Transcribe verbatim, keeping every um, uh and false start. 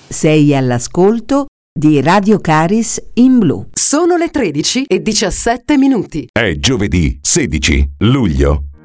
Sei all'ascolto di Radio Caris in blu. Sono le tredici e diciassette minuti. È giovedì sedici luglio.